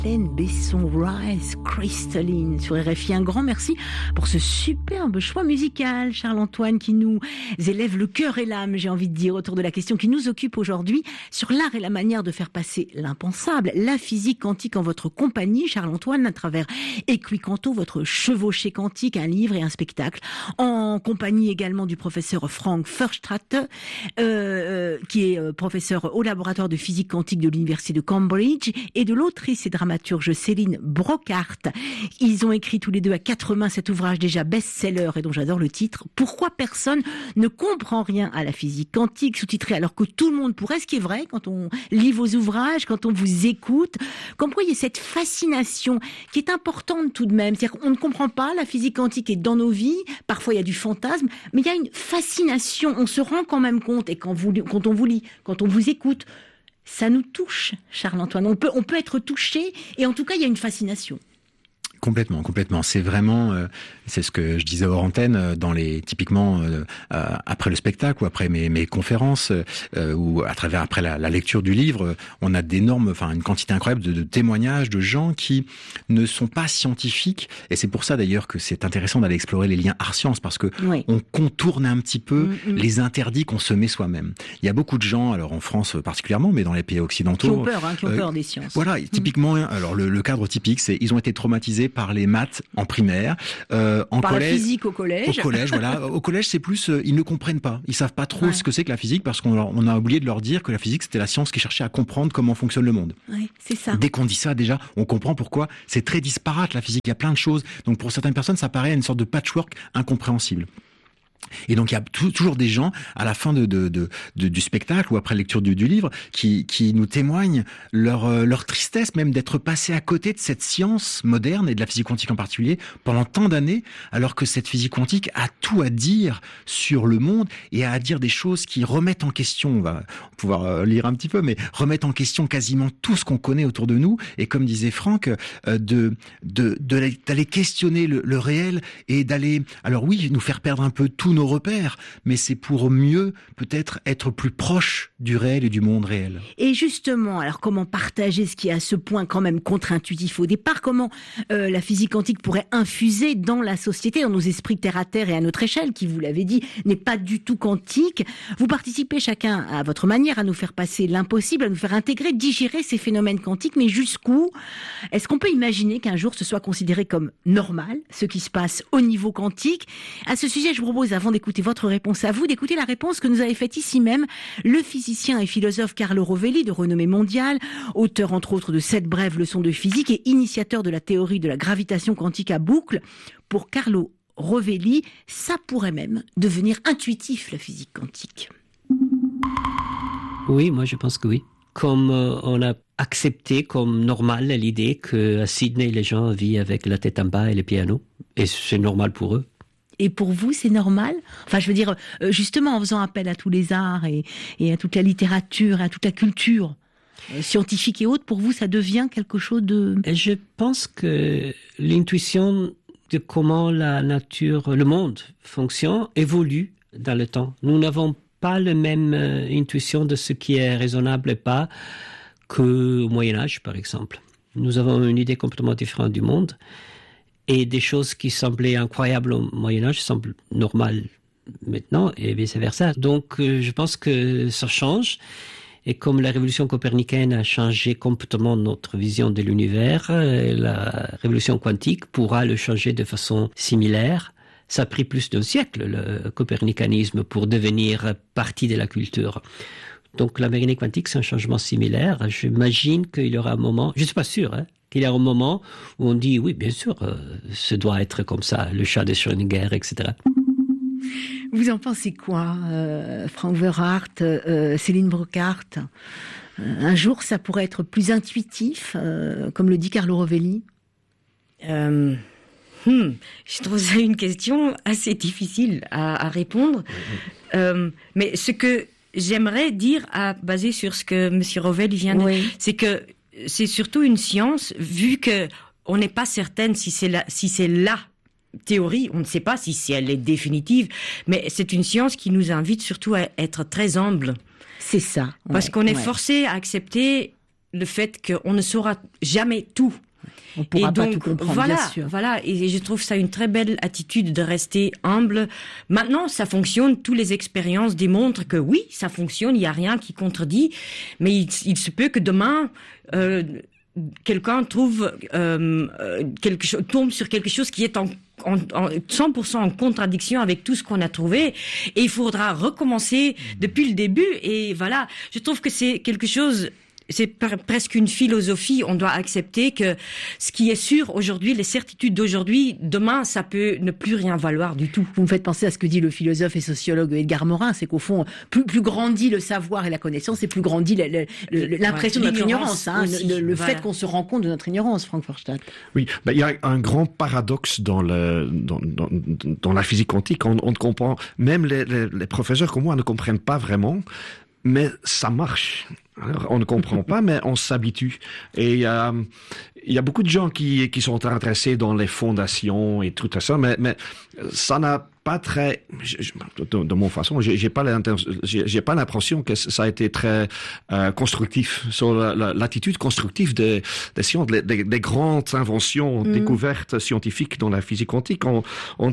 Marlène Besson, Rise Crystalline sur RFI. Un grand merci pour ce superbe choix musical, Charles-Antoine, qui nous élève le cœur et l'âme, j'ai envie de dire, autour de la question qui nous occupe aujourd'hui, sur l'art et la manière de faire passer l'impensable, la physique quantique en votre compagnie, Charles-Antoine, à travers Equicanto, votre chevauchée quantique, un livre et un spectacle, en compagnie également du professeur Frank Furstratte, qui est professeur au laboratoire de physique quantique de l'université de Cambridge, et de l'autrice et dramaturge Céline Brockhart. Ils ont écrit tous les deux à quatre mains cet ouvrage déjà best-seller et dont j'adore le titre, Pourquoi personne ne comprend rien à la physique quantique, sous-titré alors que tout le monde pourrait, ce qui est vrai quand on lit vos ouvrages, quand on vous écoute, comme quoi il y a cette fascination qui est importante tout de même. C'est-à-dire qu'on ne comprend pas, la physique quantique est dans nos vies, parfois il y a du fantasme, mais il y a une fascination, on se rend quand même compte, et quand on vous lit, quand on vous écoute, ça nous touche, Charles-Antoine. On peut être touché, et en tout cas, il y a une fascination. Complètement. C'est vraiment, c'est ce que je disais hors antenne, typiquement après le spectacle ou après mes conférences ou après la lecture du livre, on a une quantité incroyable de témoignages de gens qui ne sont pas scientifiques, et c'est pour ça d'ailleurs que c'est intéressant d'aller explorer les liens art-science, parce que on contourne un petit peu les interdits qu'on se met soi-même. Il y a beaucoup de gens, alors en France particulièrement, mais dans les pays occidentaux, qui ont peur des sciences. Voilà, typiquement, alors le cadre typique, c'est ils ont été traumatisés par les maths en primaire, par collège, la physique au collège. Au collège, voilà. Au collège, c'est plus, ils ne comprennent pas. Ils savent pas trop ce que c'est que la physique, parce qu'on a oublié de leur dire que la physique, c'était la science qui cherchait à comprendre comment fonctionne le monde. Oui, c'est ça. Dès qu'on dit ça, déjà, on comprend pourquoi c'est très disparate, la physique. Il y a plein de choses. Donc, pour certaines personnes, ça paraît une sorte de patchwork incompréhensible. Et donc il y a toujours des gens à la fin du spectacle ou après lecture du livre qui nous témoignent leur tristesse même d'être passé à côté de cette science moderne et de la physique quantique en particulier pendant tant d'années, alors que cette physique quantique a tout à dire sur le monde et a à dire des choses qui remettent en question, on va pouvoir lire un petit peu, mais remettent en question quasiment tout ce qu'on connaît autour de nous, et comme disait Franck, d'aller questionner le réel et d'aller, alors oui, nous faire perdre un peu tous nos repères, mais c'est pour mieux peut-être être plus proche du réel et du monde réel. Et justement, alors comment partager ce qui est à ce point quand même contre-intuitif au départ, comment la physique quantique pourrait infuser dans la société, dans nos esprits terre à terre et à notre échelle, qui, vous l'avez dit, n'est pas du tout quantique. Vous participez chacun à votre manière à nous faire passer l'impossible, à nous faire intégrer, digérer ces phénomènes quantiques, mais jusqu'où? Est-ce qu'on peut imaginer qu'un jour ce soit considéré comme normal, ce qui se passe au niveau quantique? À ce sujet, je vous propose, avant d'écouter votre réponse à vous, d'écouter la réponse que nous avait faite ici même le physicien et philosophe Carlo Rovelli, de renommée mondiale, auteur entre autres de 7 brèves leçons de physique et initiateur de la théorie de la gravitation quantique à boucle. Pour Carlo Rovelli, ça pourrait même devenir intuitif, la physique quantique. Oui, moi je pense que oui. Comme on a accepté comme normal l'idée qu'à Sydney, les gens vivent avec la tête en bas et le piano, et c'est normal pour eux. Et pour vous, c'est normal? Enfin, je veux dire, justement, en faisant appel à tous les arts et à toute la littérature, à toute la culture scientifique et autres, pour vous, ça devient quelque chose de... Je pense que l'intuition de comment la nature, le monde fonctionne, évolue dans le temps. Nous n'avons pas la même intuition de ce qui est raisonnable et pas qu'au Moyen-Âge, par exemple. Nous avons une idée complètement différente du monde. Et des choses qui semblaient incroyables au Moyen-Âge semblent normales maintenant, et vice-versa. Donc, je pense que ça change. Et comme la révolution copernicienne a changé complètement notre vision de l'univers, la révolution quantique pourra le changer de façon similaire. Ça a pris plus d'un siècle, le copernicanisme, pour devenir partie de la culture. Donc, la mécanique quantique, c'est un changement similaire. J'imagine qu'il y aura un moment, je ne suis pas sûr, qu'il y a un moment où on dit, oui, bien sûr, ce doit être comme ça, le chat de Schrödinger, etc. Vous en pensez quoi, Frank Furstratte, Céline Brockhart? Un jour, ça pourrait être plus intuitif, comme le dit Carlo Rovelli? Je trouve ça une question assez difficile à répondre. Mais ce que j'aimerais dire, basé sur ce que M. Rovelli vient de dire, c'est que c'est surtout une science, vu que on n'est pas certaine si c'est la théorie, on ne sait pas si elle est définitive, mais c'est une science qui nous invite surtout à être très humbles. C'est ça. Parce qu'on est forcé à accepter le fait qu'on ne saura jamais tout. On pourra pas tout comprendre, bien sûr. Voilà, et je trouve ça une très belle attitude de rester humble. Maintenant, ça fonctionne. Toutes les expériences démontrent que oui, ça fonctionne. Il n'y a rien qui contredit. Mais il se peut que demain, quelqu'un trouve quelque chose, tombe sur quelque chose qui est en 100% en contradiction avec tout ce qu'on a trouvé, et il faudra recommencer depuis le début. Et voilà, je trouve que c'est quelque chose. C'est presque une philosophie. On doit accepter que ce qui est sûr aujourd'hui, les certitudes d'aujourd'hui, demain, ça peut ne plus rien valoir du tout. Vous me faites penser à ce que dit le philosophe et sociologue Edgar Morin, c'est qu'au fond, plus grandit le savoir et la connaissance, et plus grandit l'impression de notre ignorance, le fait qu'on se rend compte de notre ignorance, Frank Forstad. Oui, il y a un grand paradoxe dans la physique quantique. On ne comprend, même les professeurs comme moi ne comprennent pas vraiment, mais ça marche. Alors, on ne comprend pas, mais on s'habitue. Et il y a beaucoup de gens qui sont intéressés dans les fondations et tout ça, mais ça n'a pas très, de mon façon, j'ai pas l'impression que ça a été très constructif sur l'attitude constructive des sciences, des grandes inventions, découvertes scientifiques dans la physique quantique ont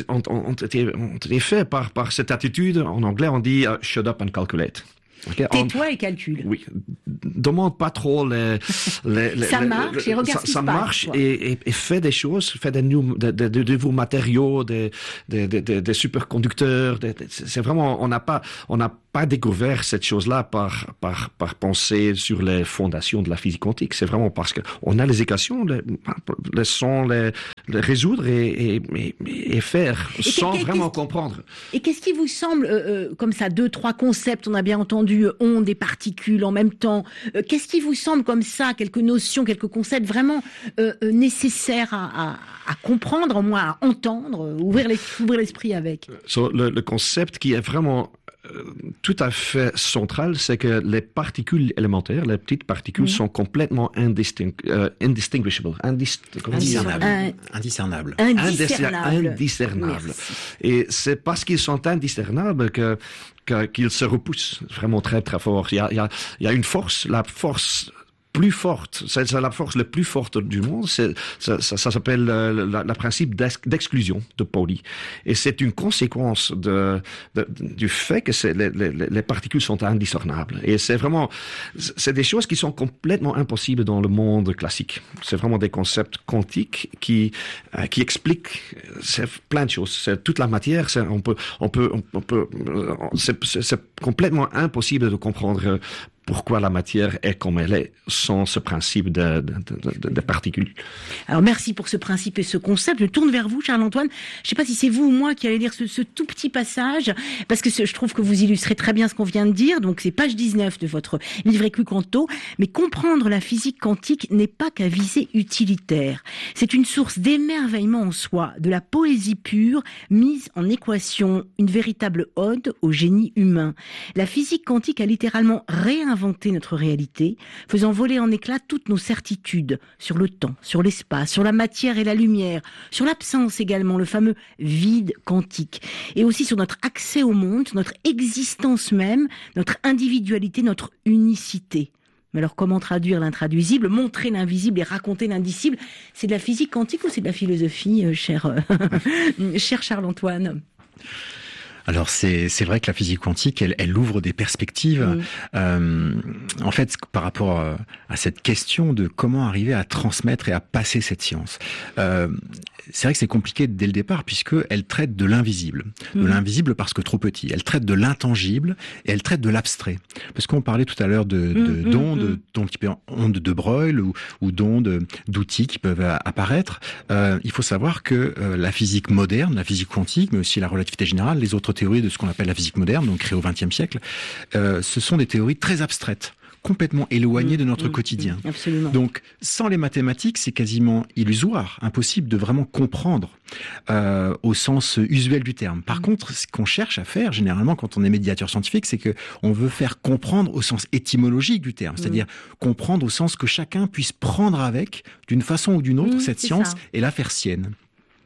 été faites par cette attitude. En anglais, on dit shut up and calculate. Okay, tais-toi et calcule. Oui, demande pas trop ça marche, et regarde ce qui se passe. Ça marche et fait des choses, fait des nouveaux matériaux, des superconducteurs. C'est vraiment, on n'a pas découvert cette chose-là par penser sur les fondations de la physique quantique. C'est vraiment parce que on a les équations, les résoudre et faire sans vraiment comprendre. Et qu'est-ce qui vous semble, comme ça, 2-3 concepts, on a bien entendu ondes et particules en même temps. Qu'est-ce qui vous semble comme ça, quelques notions, quelques concepts vraiment nécessaires à comprendre, au moins à entendre, ouvrir l'esprit avec? Le concept qui est vraiment tout à fait central, c'est que les particules élémentaires, les petites particules, sont complètement indistinguishable. Indiscernables. Et c'est parce qu'ils sont indiscernables qu'ils se repoussent vraiment très très fort. Il y a une force, la force plus forte, c'est la force la plus forte du monde, ça s'appelle le principe d'exclusion de Pauli. Et c'est une conséquence du fait que les particules sont indiscernables. Et c'est des choses qui sont complètement impossibles dans le monde classique. C'est vraiment des concepts quantiques qui expliquent plein de choses. C'est toute la matière, c'est complètement impossible de comprendre pourquoi la matière est comme elle est sans ce principe de particules. Alors merci pour ce principe et ce concept. Je tourne vers vous, Charles-Antoine. Je ne sais pas si c'est vous ou moi qui allez lire ce tout petit passage, parce que je trouve que vous illustrez très bien ce qu'on vient de dire. Donc c'est page 19 de votre livre Equicanto. Mais comprendre la physique quantique n'est pas qu'à visée utilitaire. C'est une source d'émerveillement en soi, de la poésie pure mise en équation, une véritable ode au génie humain. La physique quantique a littéralement réinventé notre réalité, faisant voler en éclats toutes nos certitudes sur le temps, sur l'espace, sur la matière et la lumière, sur l'absence également, le fameux vide quantique, et aussi sur notre accès au monde, sur notre existence même, notre individualité, notre unicité. Mais alors comment traduire l'intraduisible, montrer l'invisible et raconter l'indicible? C'est de la physique quantique ou c'est de la philosophie, cher Charles-Antoine? Alors c'est vrai que la physique quantique, elle ouvre des perspectives. En fait, par rapport à cette question de comment arriver à transmettre et à passer cette science. C'est vrai que c'est compliqué dès le départ puisque elle traite de l'invisible. De l'invisible parce que trop petit. Elle traite de l'intangible et elle traite de l'abstrait. Parce qu'on parlait tout à l'heure d'ondes, ondes de Broglie ou d'ondes d'outils qui peuvent apparaître. Il faut savoir que la physique moderne, la physique quantique, mais aussi la relativité générale, les autres théories de ce qu'on appelle la physique moderne, donc créée au XXe siècle, ce sont des théories très abstraites, complètement éloignées de notre quotidien. Absolument. Donc, sans les mathématiques, c'est quasiment illusoire, impossible de vraiment comprendre au sens usuel du terme. Par contre, ce qu'on cherche à faire, généralement, quand on est médiateur scientifique, c'est que on veut faire comprendre au sens étymologique du terme, c'est-à-dire comprendre au sens que chacun puisse prendre avec, d'une façon ou d'une autre, cette science et la faire sienne.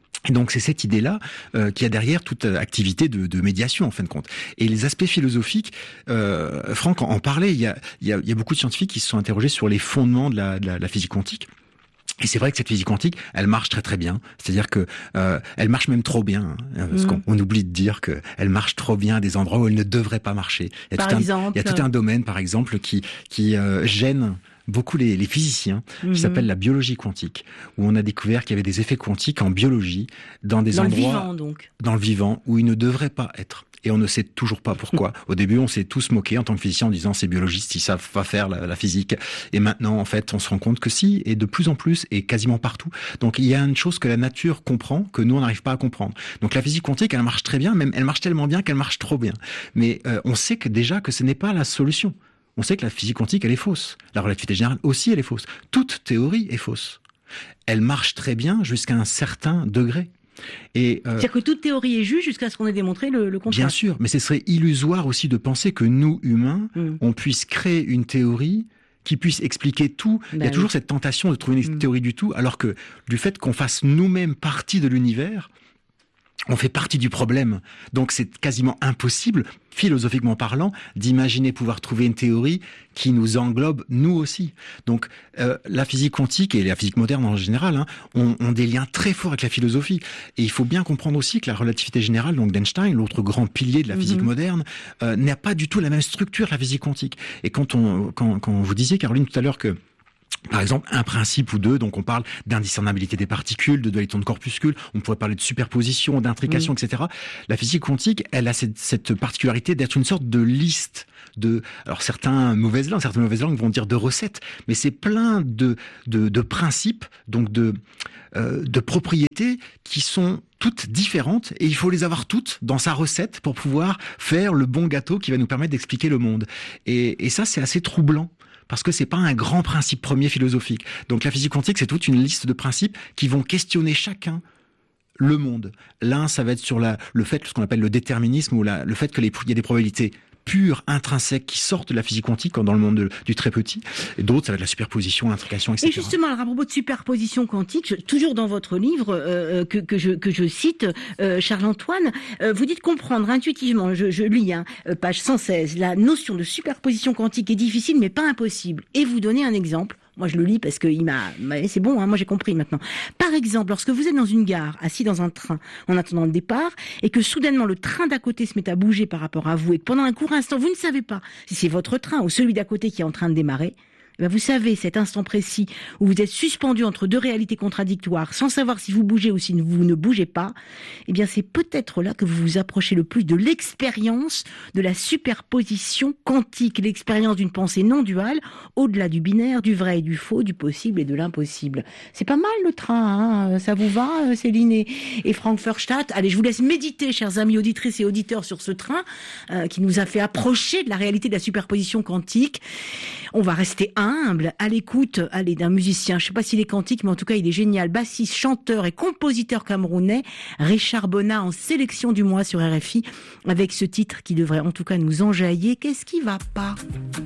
Et donc c'est cette idée-là qui a derrière toute activité de médiation en fin de compte. Et les aspects philosophiques, Franck en parlait, il y a beaucoup de scientifiques qui se sont interrogés sur les fondements de la physique quantique. Et c'est vrai que cette physique quantique, elle marche très très bien. C'est-à-dire que elle marche même trop bien, parce qu'on oublie de dire que elle marche trop bien à des endroits où elle ne devrait pas marcher. Il y a tout un domaine, par exemple, qui gêne beaucoup les physiciens, qui s'appelle la biologie quantique, où on a découvert qu'il y avait des effets quantiques en biologie dans des endroits, le vivant, donc. Dans le vivant, où ils ne devraient pas être. Et on ne sait toujours pas pourquoi. Au début, on s'est tous moqués en tant que physiciens en disant ces biologistes, ils savent pas faire la physique. Et maintenant, en fait, on se rend compte que si, et de plus en plus, et quasiment partout. Donc, il y a une chose que la nature comprend, que nous, on n'arrive pas à comprendre. Donc, la physique quantique, elle marche très bien, même elle marche tellement bien qu'elle marche trop bien. Mais on sait que déjà que ce n'est pas la solution. On sait que la physique quantique, elle est fausse. La relativité générale aussi, elle est fausse. Toute théorie est fausse. Elle marche très bien jusqu'à un certain degré. C'est-à-dire que toute théorie est juste jusqu'à ce qu'on ait démontré le contraire. Bien sûr, mais ce serait illusoire aussi de penser que nous, humains, on puisse créer une théorie qui puisse expliquer tout. Il y a toujours cette tentation de trouver une théorie du tout, alors que du fait qu'on fasse nous-mêmes partie de l'univers, on fait partie du problème. Donc c'est quasiment impossible, philosophiquement parlant, d'imaginer pouvoir trouver une théorie qui nous englobe nous aussi. Donc la physique quantique et la physique moderne en général ont des liens très forts avec la philosophie. Et il faut bien comprendre aussi que la relativité générale, donc d'Einstein, l'autre grand pilier de la physique moderne, n'a pas du tout la même structure que la physique quantique. Et quand vous disiez, Caroline, tout à l'heure que par exemple, un principe ou deux, donc on parle d'indiscernabilité des particules, de dualité de corpuscules, on pourrait parler de superposition, d'intrication, etc. La physique quantique, elle a cette particularité d'être une sorte de liste alors certaines mauvaises langues vont dire de recettes, mais c'est plein de principes, donc de propriétés qui sont toutes différentes, et il faut les avoir toutes dans sa recette pour pouvoir faire le bon gâteau qui va nous permettre d'expliquer le monde. Et ça, c'est assez troublant. Parce que c'est pas un grand principe premier philosophique. Donc la physique quantique, c'est toute une liste de principes qui vont questionner chacun le monde. L'un, ça va être sur le fait, ce qu'on appelle le déterminisme, ou le fait qu'il y a des probabilités pures, intrinsèques, qui sortent de la physique quantique, comme dans le monde du très petit. Et d'autres, ça va être la superposition, l'intrication, etc. Et justement, alors, à propos de superposition quantique, toujours dans votre livre que je cite, Charles-Antoine, vous dites comprendre intuitivement, je lis, page 116, la notion de superposition quantique est difficile mais pas impossible. Et vous donnez un exemple. Moi, je le lis parce que c'est bon, moi j'ai compris maintenant. Par exemple, lorsque vous êtes dans une gare, assis dans un train, en attendant le départ, et que soudainement le train d'à côté se met à bouger par rapport à vous, et que pendant un court instant, vous ne savez pas si c'est votre train ou celui d'à côté qui est en train de démarrer, vous savez, cet instant précis où vous êtes suspendu entre deux réalités contradictoires, sans savoir si vous bougez ou si vous ne bougez pas, c'est peut-être là que vous vous approchez le plus de l'expérience de la superposition quantique, l'expérience d'une pensée non duale, au-delà du binaire, du vrai et du faux, du possible et de l'impossible. C'est pas mal le train, ça vous va, Céline et Franck Furstadt? Allez, je vous laisse méditer, chers amis auditrices et auditeurs, sur ce train qui nous a fait approcher de la réalité de la superposition quantique. On va rester humble, à l'écoute, d'un musicien, je sais pas s'il est quantique, mais en tout cas il est génial, bassiste, chanteur et compositeur camerounais, Richard Bonnat, en sélection du mois sur RFI, avec ce titre qui devrait en tout cas nous enjailler. Qu'est-ce qui va pas?